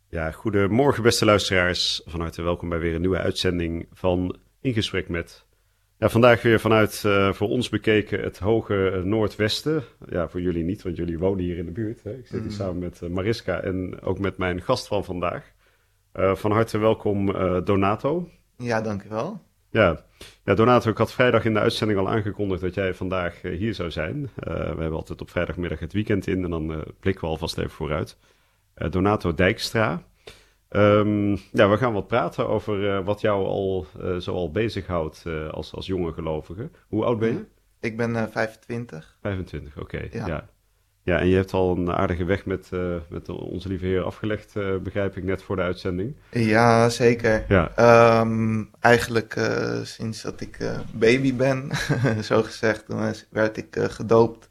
Ja, goedemorgen beste luisteraars. Van harte welkom bij weer een nieuwe uitzending van In Gesprek Met. Ja, vandaag weer vanuit voor ons bekeken het hoge noordwesten. Ja, voor jullie niet, want jullie wonen hier in de buurt. Hè? Ik zit hier samen met Mariska en ook met mijn gast van vandaag. Van harte welkom Donato. Ja, dankjewel. Ja, Donato, ik had vrijdag in de uitzending al aangekondigd dat jij vandaag hier zou zijn. We hebben altijd op vrijdagmiddag het weekend in en dan blikken we alvast even vooruit. Donato Dijkstra. We gaan wat praten over wat jou zoal bezighoudt als jonge gelovige. Hoe oud ben je? Ik ben 25. 25, oké. Ja. Ja. Ja, en je hebt al een aardige weg met onze lieve Heer afgelegd, begrijp ik, net voor de uitzending. Ja, zeker. Ja. Eigenlijk sinds dat ik baby ben, zo gezegd, toen werd ik gedoopt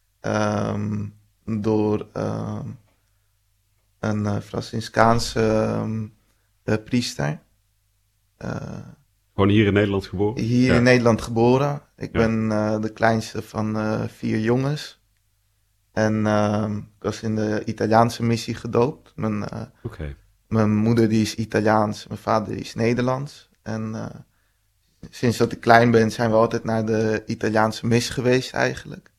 door een Franciscaanse priester. Gewoon hier in Nederland geboren? Hier in Nederland geboren. Ik Ja. ben de kleinste van 4 jongens. En ik was in de Italiaanse missie gedoopt. Oké. Mijn moeder die is Italiaans, mijn vader die is Nederlands. En sinds dat ik klein ben zijn we altijd naar de Italiaanse mis geweest eigenlijk.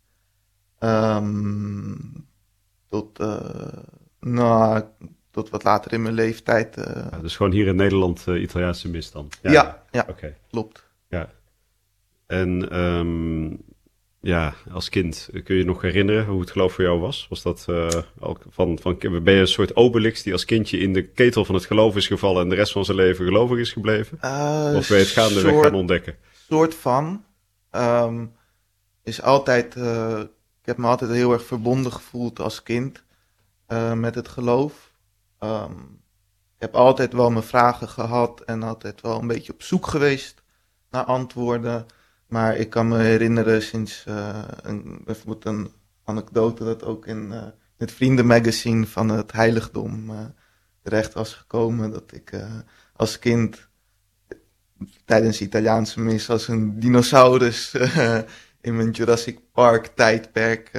Tot wat later in mijn leeftijd. Ja, dus gewoon hier in Nederland Italiaanse mis dan? Ja, Oké. klopt. Ja. En als kind, kun je je nog herinneren hoe het geloof voor jou was? Was dat ben je een soort Obelix die als kindje in de ketel van het geloof is gevallen en de rest van zijn leven gelovig is gebleven? Of ben je het gaandeweg gaan ontdekken? Soort van. Is altijd, ik heb me altijd heel erg verbonden gevoeld als kind met het geloof. Ik heb altijd wel mijn vragen gehad en altijd wel een beetje op zoek geweest naar antwoorden. Maar ik kan me herinneren sinds bijvoorbeeld een anekdote dat ook in het vriendenmagazine van het heiligdom terecht was gekomen. Dat ik als kind tijdens de Italiaanse mis als een dinosaurus in mijn Jurassic Park tijdperk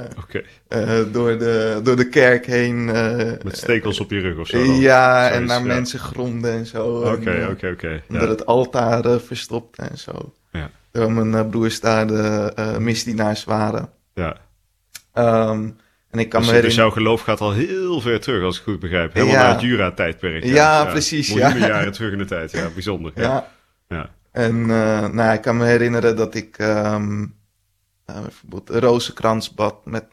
door de kerk heen. Met stekels op je rug of zo? Ja, en naar mensen gromde en zo. Oké. Onder het altaar verstopte en zo. Ja. Terwijl mijn broers daar de misdienaars waren. Ja. En ik kan Dus, me dus jouw geloof gaat al heel ver terug, als ik goed begrijp. Helemaal Ja. naar het Jura-tijdperk. Ja, precies, Miljoenen jaren terug in de tijd. Ja, bijzonder. Ja. En ik kan me herinneren dat ik bijvoorbeeld een rozenkrans bad met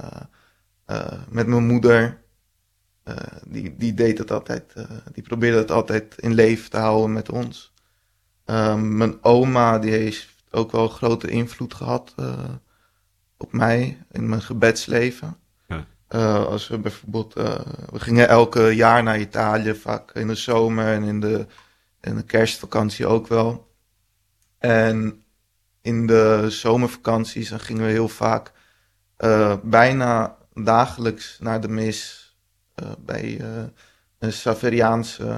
mijn moeder. Die deed het altijd, die probeerde het altijd in leven te houden met ons. Mijn oma die heeft ook wel een grote invloed gehad op mij in mijn gebedsleven. Ja. Als we bijvoorbeeld, we gingen elke jaar naar Italië, vaak in de zomer en in de kerstvakantie ook wel. En in de zomervakanties dan gingen we heel vaak bijna dagelijks naar de mis bij een Saveriaanse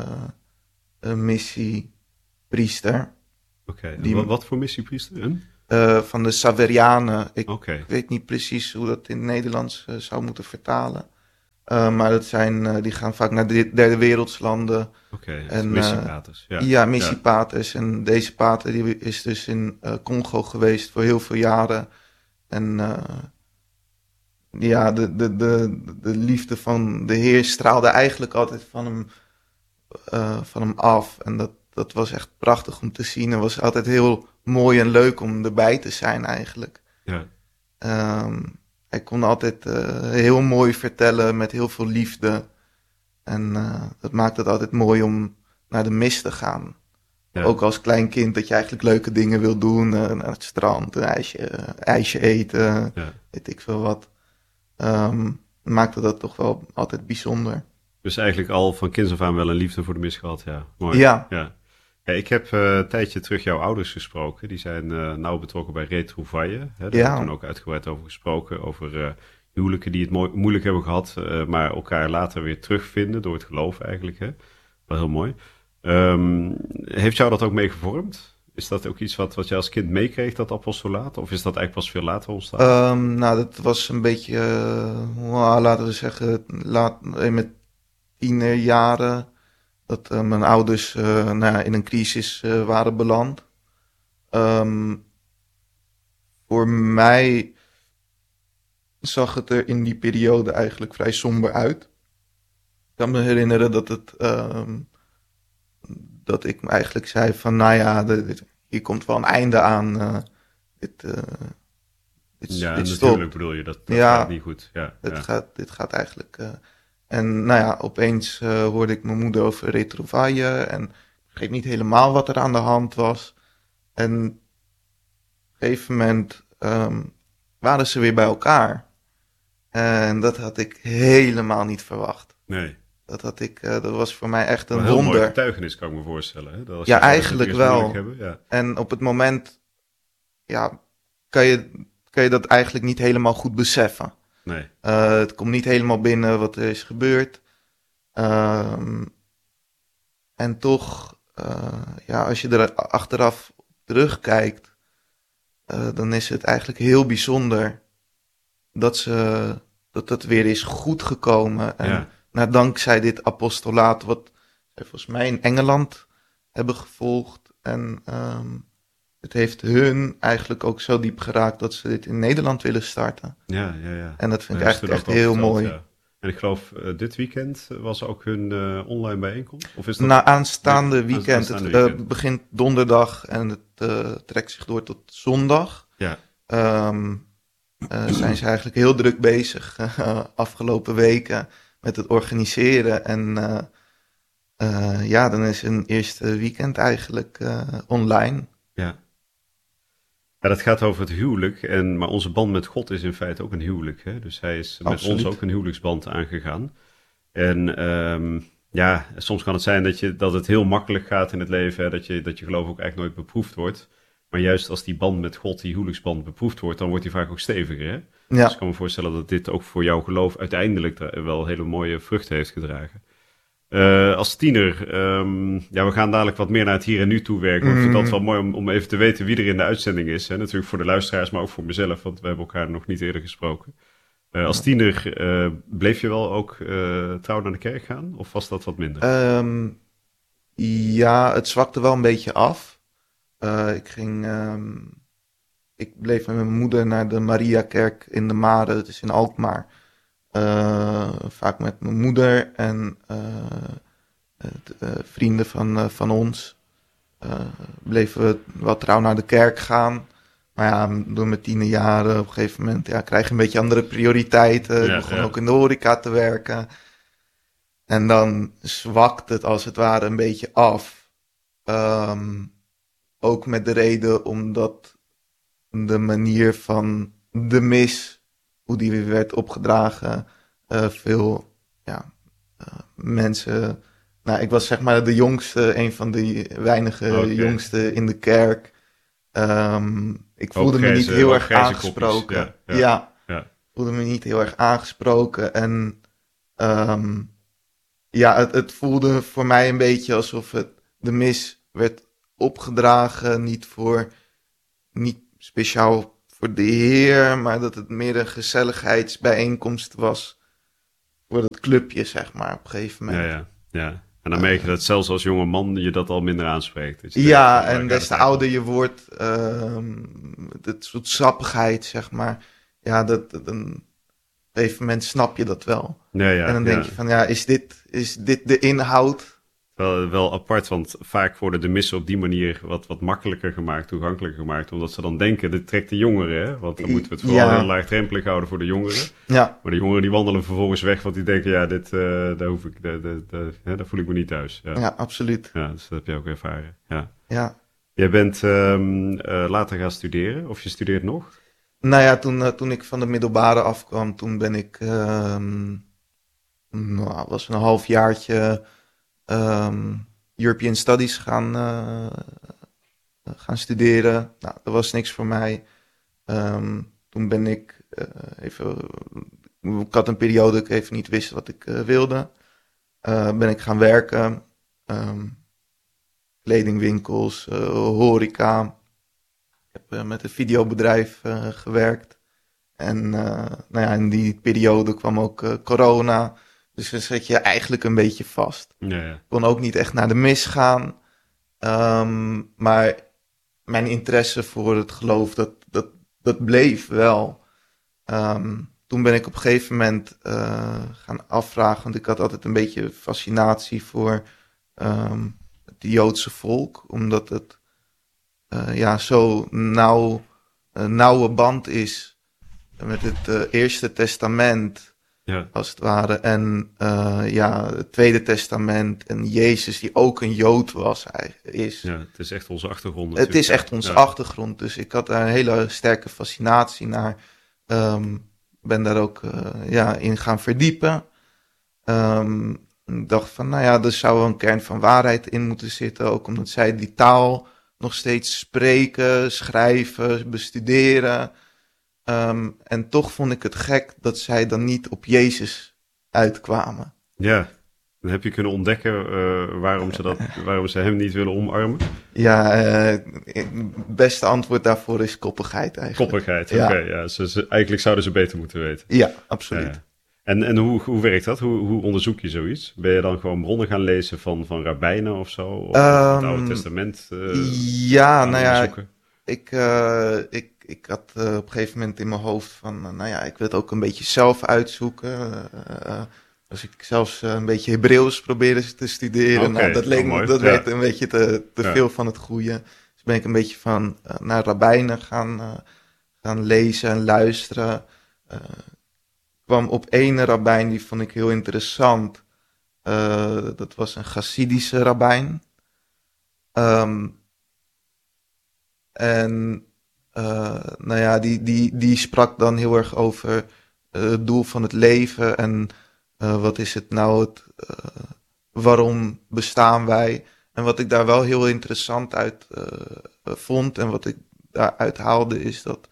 missiepriester. Oké. Die- Wat voor missiepriester? Van de Saverianen. Ik Oké. weet niet precies hoe dat in het Nederlands zou moeten vertalen. Maar dat zijn, die gaan vaak naar de derde wereldslanden. Oké. En, missiepaters. Ja, missiepaters. En deze pater die is dus in Congo geweest voor heel veel jaren. En de liefde van de Heer straalde eigenlijk altijd van hem af. En dat was echt prachtig om te zien. Het was altijd heel mooi en leuk om erbij te zijn eigenlijk. Ja. Hij kon altijd heel mooi vertellen met heel veel liefde. En dat maakt het altijd mooi om naar de mis te gaan. Ja. Ook als klein kind dat je eigenlijk leuke dingen wil doen. Naar het strand, een ijsje eten, Ja. weet ik veel wat. Maakte dat toch wel altijd bijzonder. Dus eigenlijk al van kinds af aan wel een liefde voor de mis gehad. Ja, mooi. Ja. Ja, ik heb een tijdje terug jouw ouders gesproken. Die zijn nauw betrokken bij Retrouvaille. Daar hebben we toen ook uitgebreid over gesproken. Over huwelijken die het moeilijk hebben gehad, maar elkaar later weer terugvinden door het geloof eigenlijk. Hè? Wel heel mooi. Heeft jou dat ook mee gevormd? Is dat ook iets wat je als kind meekreeg, dat apostolaat? Of is dat eigenlijk pas veel later ontstaan? Dat was een beetje, laten we zeggen, met tienerjaren. Dat mijn ouders in een crisis waren beland. Voor mij zag het er in die periode eigenlijk vrij somber uit. Ik kan me herinneren dat ik me eigenlijk zei van, nou ja, hier komt wel een einde aan. Dit natuurlijk bedoel je, dat gaat niet goed. Dit gaat eigenlijk... En nou ja, opeens hoorde ik mijn moeder over retrouvailles en ik begreep niet helemaal wat er aan de hand was. En op een gegeven moment waren ze weer bij elkaar. En dat had ik helemaal niet verwacht. Nee. Dat was voor mij echt een heel wonder. Mooi getuigenis kan ik me voorstellen. Hè? Dat ja, eigenlijk wel. Hebben, ja. En op het moment kan je dat eigenlijk niet helemaal goed beseffen. Nee. Het komt niet helemaal binnen wat er is gebeurd. En toch, als je er achteraf terugkijkt, dan is het eigenlijk heel bijzonder dat het weer is goed gekomen. En dankzij dit apostolaat, wat zij volgens mij in Engeland hebben gevolgd. En het heeft hun eigenlijk ook zo diep geraakt dat ze dit in Nederland willen starten. Ja. En dat vind ik eigenlijk echt heel mooi. Ja. En ik geloof, dit weekend was ook hun online bijeenkomst? Of is dat... Aanstaande weekend. Het begint donderdag en het trekt zich door tot zondag. Ja. Zijn ze eigenlijk heel druk bezig afgelopen weken met het organiseren. En dan is een eerste weekend eigenlijk online. Ja. Ja, dat gaat over het huwelijk. Maar onze band met God is in feite ook een huwelijk. Hè? Dus hij is met ons ook een huwelijksband aangegaan. En soms kan het zijn dat het heel makkelijk gaat in het leven. Hè? Dat je geloof ook eigenlijk nooit beproefd wordt. Maar juist als die band met God, die huwelijksband, beproefd wordt, dan wordt die vaak ook steviger. Hè? Ja. Dus ik kan me voorstellen dat dit ook voor jouw geloof uiteindelijk wel hele mooie vruchten heeft gedragen. Als tiener, we gaan dadelijk wat meer naar het hier en nu toe werken. Ik vind dat wel mooi om even te weten wie er in de uitzending is. Hè? Natuurlijk voor de luisteraars, maar ook voor mezelf, want we hebben elkaar nog niet eerder gesproken. Als tiener bleef je wel ook trouw naar de kerk gaan? Of was dat wat minder? Het zwakte wel een beetje af. Ik bleef met mijn moeder naar de Mariakerk in de Mare, het is in Alkmaar. Vaak met mijn moeder en vrienden van ons. Bleven we wel trouw naar de kerk gaan. Maar ja, door mijn tienerjaren op een gegeven moment krijg je een beetje andere prioriteiten. Ik begon ook in de horeca te werken. En dan zwakt het als het ware een beetje af. Ook met de reden omdat de manier van de mis, hoe die weer werd opgedragen, veel mensen... Nou, ik was zeg maar de jongste, een van de weinige jongste in de kerk. Ik voelde me niet heel erg aangesproken. Voelde me niet heel erg aangesproken. En het voelde voor mij een beetje alsof de mis werd opgedragen, niet speciaal voor de Heer, maar dat het meer een gezelligheidsbijeenkomst was voor het clubje, zeg maar, op een gegeven moment. Ja. En dan merk je dat zelfs als jonge man je dat al minder aanspreekt. En des te ouder je wordt, het soort sappigheid, zeg maar, op een gegeven moment snap je dat wel. En dan denk je van, is dit de inhoud? Wel apart, want vaak worden de missen op die manier wat makkelijker gemaakt, toegankelijker gemaakt, omdat ze dan denken, dit trekt de jongeren, hè? Want dan moeten we het vooral heel laagdrempelig houden voor de jongeren. Ja. Maar de jongeren die wandelen vervolgens weg, want die denken, daar voel ik me niet thuis. Ja, absoluut. Ja, dus dat heb je ook ervaren. Ja. Jij bent later gaan studeren, of je studeert nog? Nou ja, toen ik van de middelbare afkwam, toen ben ik, was een halfjaartje European Studies gaan studeren. Nou, dat was niks voor mij. Toen ben ik ik had een periode dat ik even niet wist wat ik wilde. Ben ik gaan werken. Kledingwinkels, horeca. Ik heb met een videobedrijf gewerkt. En in die periode kwam ook corona. Dus dan zat je eigenlijk een beetje vast. Ja. Kon ook niet echt naar de mis gaan. Maar mijn interesse voor het geloof, dat bleef wel. Toen ben ik op een gegeven moment gaan afvragen, want ik had altijd een beetje fascinatie voor het Joodse volk, omdat het zo nauwe band is met het Eerste Testament. Ja. Als het ware. En het Tweede Testament. En Jezus, die ook een Jood was, is. Ja, het is echt onze achtergrond. Het is echt onze achtergrond. Dus ik had daar een hele sterke fascinatie naar. Ben daar ook in gaan verdiepen. Ik dacht van, er zou wel een kern van waarheid in moeten zitten. Ook omdat zij die taal nog steeds spreken, schrijven, bestuderen. En toch vond ik het gek dat zij dan niet op Jezus uitkwamen. Ja, dan heb je kunnen ontdekken waarom ze hem niet willen omarmen? Ja, het beste antwoord daarvoor is koppigheid eigenlijk. Koppigheid, oké. Ja, eigenlijk zouden ze beter moeten weten. Ja, absoluut. Ja. En hoe werkt dat? Hoe onderzoek je zoiets? Ben je dan gewoon bronnen gaan lezen van rabbijnen of zo? Of het Oude Testament onderzoeken? Ik had op een gegeven moment in mijn hoofd van, ik wil het ook een beetje zelf uitzoeken. Als ik zelfs een beetje Hebreeuws probeerde te studeren, dat werd een beetje te veel van het goede. Dus ben ik een beetje naar rabbijnen gaan lezen en luisteren. Kwam op één rabbijn, die vond ik heel interessant. Dat was een Chassidische rabbijn. Die sprak dan heel erg over het doel van het leven en wat is het nou, waarom bestaan wij? En wat ik daar wel heel interessant uit vond en wat ik daaruit haalde is dat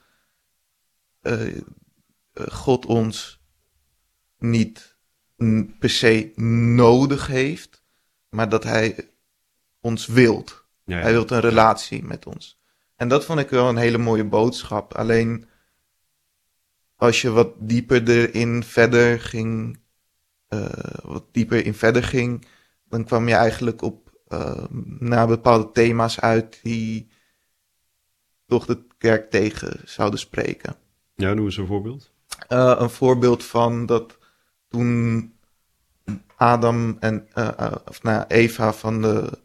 God ons niet per se nodig heeft, maar dat hij ons wilt. Ja. Hij wil een relatie met ons. En dat vond ik wel een hele mooie boodschap. Alleen als je wat dieper in verder ging, dan kwam je eigenlijk naar bepaalde thema's uit die toch de kerk tegen zouden spreken. Ja, noem eens een voorbeeld. Een voorbeeld van dat toen Adam en Eva van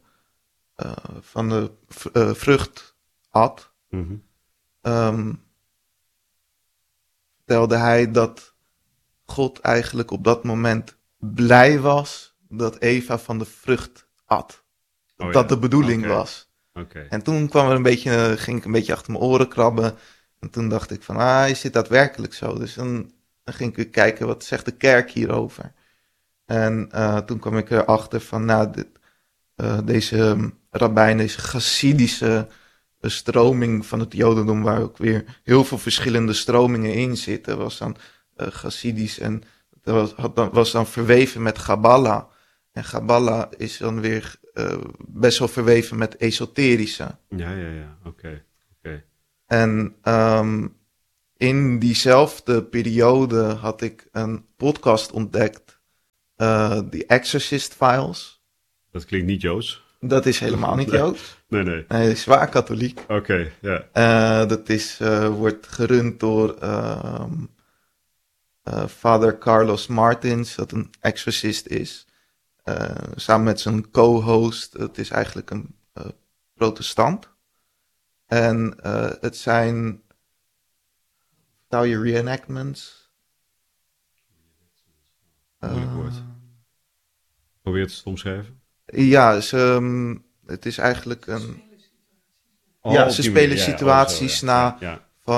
de vrucht had, vertelde hij dat God eigenlijk op dat moment blij was dat Eva van de vrucht at. Dat de bedoeling was. Okay. En toen ging ik een beetje achter mijn oren krabben. En toen dacht ik van, is dit daadwerkelijk zo? Dus dan ging ik kijken, wat zegt de kerk hierover? En toen kwam ik erachter van, deze rabbijn, deze Chassidische stroming van het Jodendom, waar ook weer heel veel verschillende stromingen in zitten, was dan Chassidisch en dat was dan verweven met Kabbalah. En Kabbalah is dan weer best wel verweven met esoterische. Ja, oké. En in diezelfde periode had ik een podcast ontdekt, The Exorcist Files. Dat klinkt niet Joods. Dat is helemaal niet Joods. Nee. Hij is zwaar katholiek. Oké, ja. Dat wordt gerund door Father Carlos Martins, dat een exorcist is. Samen met zijn co-host, het is eigenlijk een protestant. En het zijn, vertaal je reenactments? Moeilijk woord. Probeer het te omschrijven. Ja, het is eigenlijk een... ze spelen situaties na